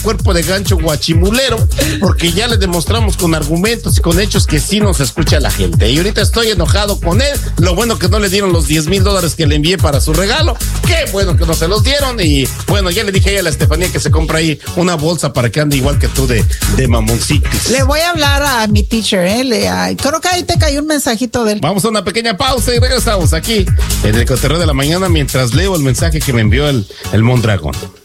cuerpo de gancho guachimulero, porque ya le demostramos con argumentos y con hechos que sí nos escucha la gente. Y ahorita estoy enojado con él. Lo bueno que no le dieron los $10,000 que le envié para su regalo. Qué bueno que no se los dieron. Y bueno, ya le dije a Estefanía que se compra ahí una bolsa para que ande igual que tú de mamoncitos. Le voy a hablar a mi teacher, creo que ahí te cayó un mensajito de él. Vamos a una pequeña pausa y regresamos aquí en el Cotorreo de la Mañana mientras leo el mensaje que me envió el Mondragón.